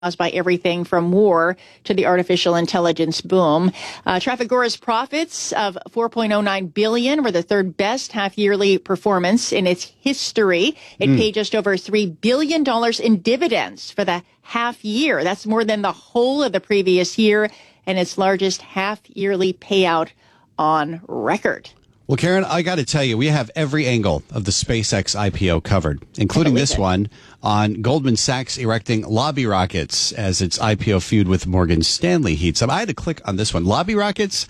caused by everything from war to the artificial intelligence boom. Trafigura's profits of $4.09 billion were the third best half-yearly performance in its history. It paid just over $3 billion in dividends for the half year. That's more than the whole of the previous year and its largest half-yearly payout on record. Well, Karen, I got to tell you, we have every angle of the SpaceX IPO covered, including this one on Goldman Sachs erecting lobby rockets as its IPO feud with Morgan Stanley heats up. I had to click on this one. Lobby rockets?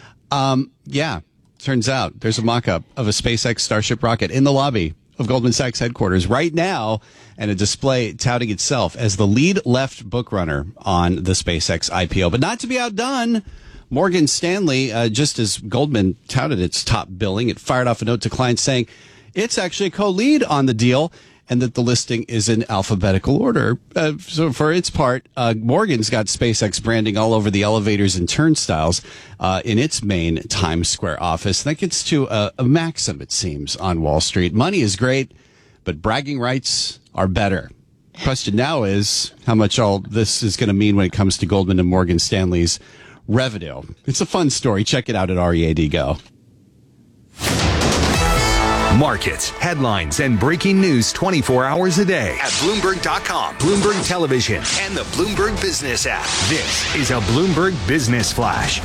Turns out there's a mock-up of a SpaceX Starship rocket in the lobby of Goldman Sachs headquarters right now, and a display touting itself as the lead left bookrunner on the SpaceX IPO. But not to be outdone, Morgan Stanley, just as Goldman touted its top billing, it fired off a note to clients saying it's actually a co-lead on the deal and that the listing is in alphabetical order. So for its part, Morgan's got SpaceX branding all over the elevators and turnstiles in its main Times Square office. That gets to a maxim, it seems, on Wall Street. Money is great, but bragging rights are better. Question now is how much all this is going to mean when it comes to Goldman and Morgan Stanley's revenue. It's a fun story. Check it out at READ Go. Markets, headlines, and breaking news 24 hours a day at Bloomberg.com, Bloomberg Television, and the Bloomberg Business app. This is a Bloomberg Business Flash.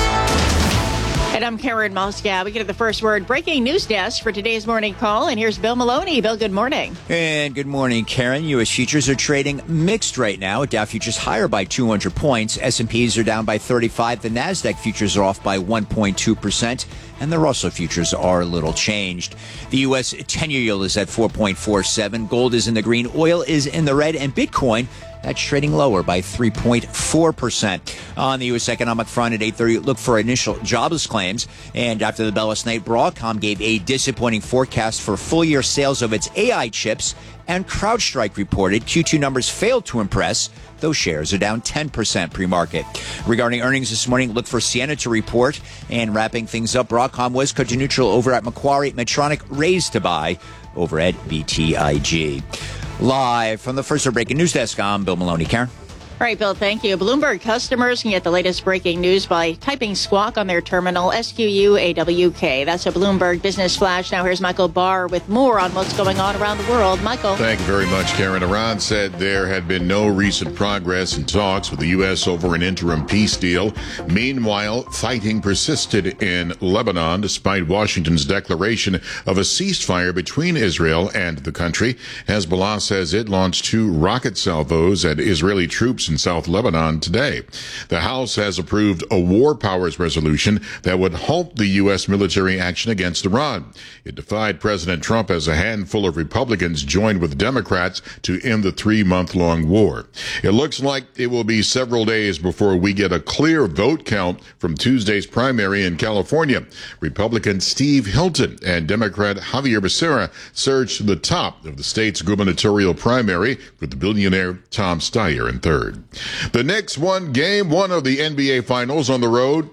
And I'm Karen Moskow. We get to the first word breaking news desk for today's morning call. And here's Bill Maloney. Bill, good morning. And good morning, Karen. U.S. futures are trading mixed right now. Dow futures higher by 200 points. S&Ps are down by 35. The NASDAQ futures are off by 1.2%. And the Russell futures are a little changed. The U.S. 10-year yield is at 4.47. Gold is in the green. Oil is in the red. And Bitcoin, that's trading lower by 3.4%. On the U.S. economic front at 8:30, look for initial jobless claims. And after the bell last night, Broadcom gave a disappointing forecast for full-year sales of its AI chips. And CrowdStrike reported Q2 numbers failed to impress. Those shares are down 10% pre-market. Regarding earnings this morning, look for Ciena to report. And wrapping things up, Broadcom was cut to neutral over at Macquarie. Medtronic raised to buy over at BTIG. Live from the First Word Breaking News Desk, I'm Bill Maloney. Karen? All right, Bill, thank you. Bloomberg customers can get the latest breaking news by typing Squawk on their terminal, SQUAWK. That's a Bloomberg Business Flash. Now here's Michael Barr with more on what's going on around the world. Michael. Thank you very much, Karen. Iran said there had been no recent progress in talks with the U.S. over an interim peace deal. Meanwhile, fighting persisted in Lebanon despite Washington's declaration of a ceasefire between Israel and the country. Hezbollah says it launched 2 rocket salvos at Israeli troops in South Lebanon today. The House has approved a war powers resolution that would halt the U.S. military action against Iran. It defied President Trump as a handful of Republicans joined with Democrats to end the 3-month-long war. It looks like it will be several days before we get a clear vote count from Tuesday's primary in California. Republican Steve Hilton and Democrat Javier Becerra surged to the top of the state's gubernatorial primary with the billionaire Tom Steyer in third. The Knicks won game 1 of the NBA Finals on the road.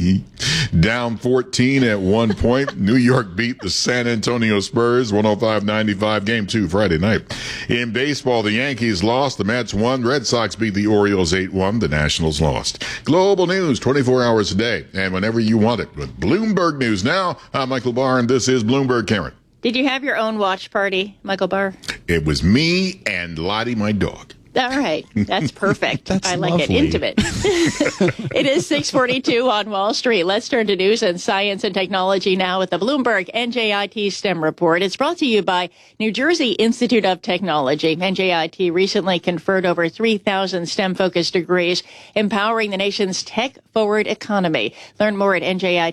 Down 14 at one point. New York beat the San Antonio Spurs 105-95. Game 2 Friday night. In baseball, the Yankees lost. The Mets won. Red Sox beat the Orioles 8-1. The Nationals lost. Global news 24 hours a day and whenever you want it with Bloomberg News. Now, I'm Michael Barr, and this is Bloomberg. Karen. Did you have your own watch party, Michael Barr? It was me and Lottie, my dog. All right. That's perfect. That's I like lovely. it. Intimate. It is 6:42 on Wall Street. Let's turn to news and science and technology now with the Bloomberg NJIT STEM report. It's brought to you by New Jersey Institute of Technology. NJIT recently conferred over 3,000 STEM-focused degrees, empowering the nation's tech-forward economy. Learn more at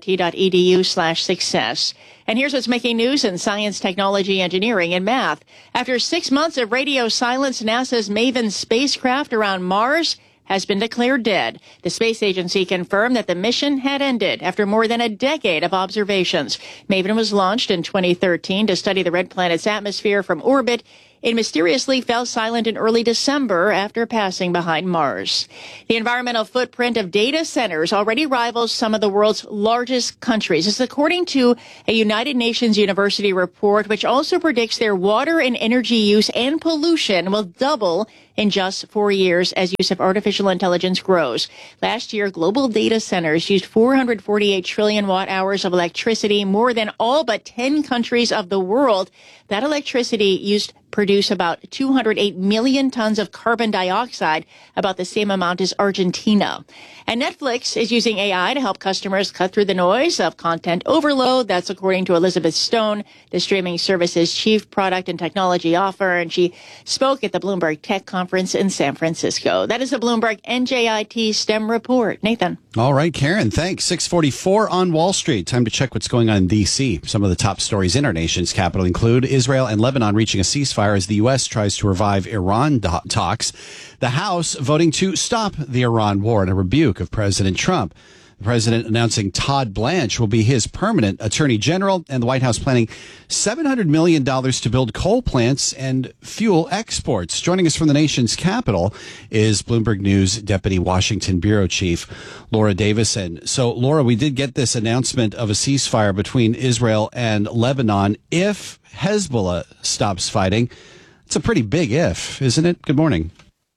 njit.edu/success. And here's what's making news in science, technology, engineering, and math. After 6 months of radio silence, NASA's Maven spacecraft around Mars has been declared dead. The space agency confirmed that the mission had ended after more than a decade of observations. Maven was launched in 2013 to study the red planet's atmosphere from orbit. It mysteriously fell silent in early December after passing behind Mars. The environmental footprint of data centers already rivals some of the world's largest countries. This is according to a United Nations University report, which also predicts their water and energy use and pollution will double in just 4 years as use of artificial intelligence grows. Last year, global data centers used 448 trillion watt hours of electricity, more than all but 10 countries of the world. That electricity used produce about 208 million tons of carbon dioxide, about the same amount as Argentina. And Netflix is using AI to help customers cut through the noise of content overload. That's according to Elizabeth Stone, the streaming service's chief product and technology officer, and she spoke at the Bloomberg Tech Conference in San Francisco. That is the Bloomberg NJIT STEM report. Nathan. All right, Karen, thanks. 6:44 on Wall Street. Time to check what's going on in D.C. Some of the top stories in our nation's capital include Israel and Lebanon reaching a ceasefire as the U.S. tries to revive Iran talks. The House voting to stop the Iran war in a rebuke of President Trump. The president announcing Todd Blanche will be his permanent attorney general, and the White House planning $700 million to build coal plants and fuel exports. Joining us from the nation's capital is Bloomberg News Deputy Washington Bureau Chief Laura Davison. So, Laura, we did get this announcement of a ceasefire between Israel and Lebanon if Hezbollah stops fighting. It's a pretty big if, isn't it? Good morning.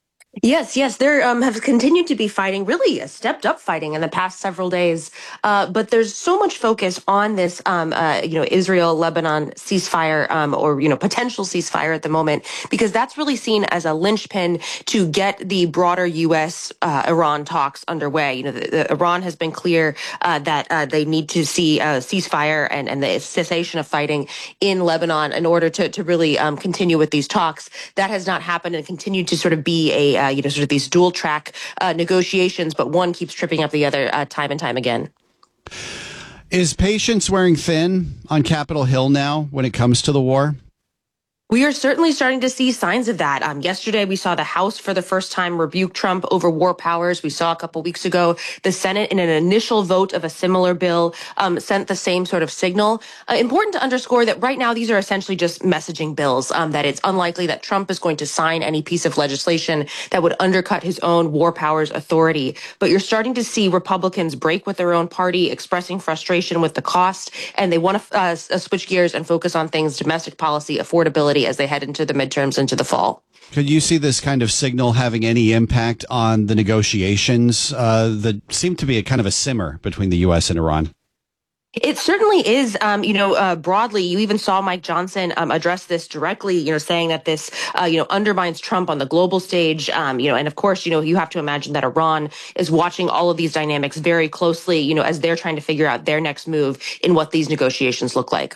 Yes. There have continued to be fighting, really stepped up fighting in the past several days. But there's so much focus on this, Israel-Lebanon ceasefire or potential ceasefire at the moment, because that's really seen as a linchpin to get the broader U.S.-Iran talks underway. Iran has been clear that they need to see a ceasefire and the cessation of fighting in Lebanon in order to really continue with these talks. That has not happened and continued to sort of be sort of these dual track negotiations, but one keeps tripping up the other time and time again. Is patience wearing thin on Capitol Hill now when it comes to the war? We are certainly starting to see signs of that. Yesterday, we saw the House for the first time rebuke Trump over war powers. We saw a couple weeks ago the Senate, in an initial vote of a similar bill, sent the same sort of signal. Important to underscore that right now, these are essentially just messaging bills, that it's unlikely that Trump is going to sign any piece of legislation that would undercut his own war powers authority. But you're starting to see Republicans break with their own party, expressing frustration with the cost, and they want to switch gears and focus on things: domestic policy, affordability, as they head into the midterms into the fall. Could you see this kind of signal having any impact on the negotiations that seem to be a kind of a simmer between the U.S. and Iran? It certainly is, broadly. You even saw Mike Johnson address this directly, saying that this, undermines Trump on the global stage. And of course, you have to imagine that Iran is watching all of these dynamics very closely, as they're trying to figure out their next move in what these negotiations look like.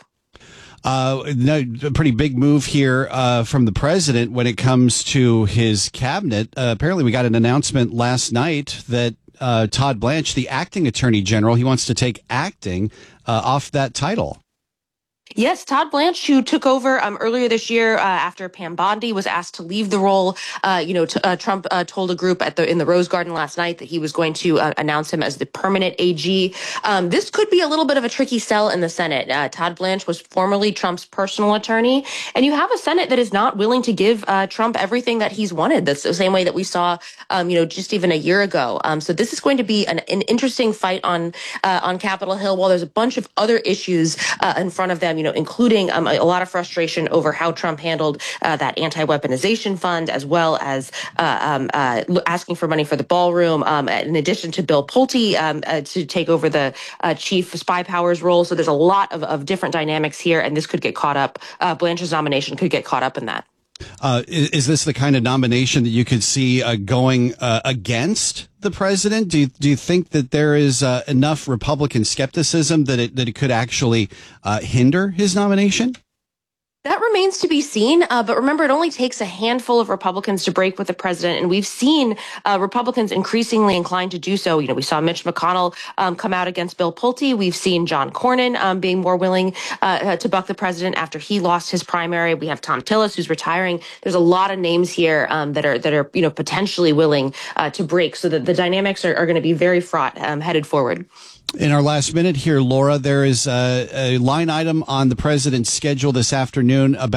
A pretty big move here from the president when it comes to his cabinet. Apparently, we got an announcement last night that Todd Blanche, the acting attorney general, he wants to take acting off that title. Yes, Todd Blanche, who took over earlier this year after Pam Bondi was asked to leave the role. Trump told a group in the Rose Garden last night that he was going to announce him as the permanent AG. This could be a little bit of a tricky sell in the Senate. Todd Blanche was formerly Trump's personal attorney, and you have a Senate that is not willing to give Trump everything that he's wanted. That's the same way that we saw, just even a year ago. So this is going to be an interesting fight on Capitol Hill, while there's a bunch of other issues in front of them, including a lot of frustration over how Trump handled that anti-weaponization fund, as well as asking for money for the ballroom, in addition to Bill Pulte to take over the chief spy powers role. So there's a lot of different dynamics here, and this could get caught up. Blanche's nomination could get caught up in that. Is this the kind of nomination that you could see going against the president? Do you think that there is enough Republican skepticism that it could actually hinder his nomination? That remains to be seen. But remember, it only takes a handful of Republicans to break with the president. And we've seen Republicans increasingly inclined to do so. We saw Mitch McConnell come out against Bill Pulte. We've seen John Cornyn being more willing to buck the president after he lost his primary. We have Tom Tillis, who's retiring. There's a lot of names here that are potentially willing to break. So that the dynamics are going to be very fraught headed forward. In our last minute here, Laura, there is a line item on the president's schedule this afternoon about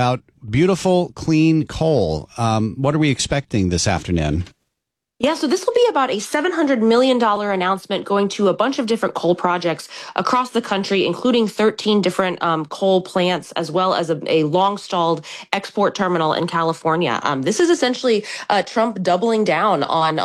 beautiful, clean coal. What are we expecting this afternoon? Yeah, so this will be about a $700 million announcement going to a bunch of different coal projects across the country, including 13 different coal plants, as well as a long-stalled export terminal in California. This is essentially Trump doubling down on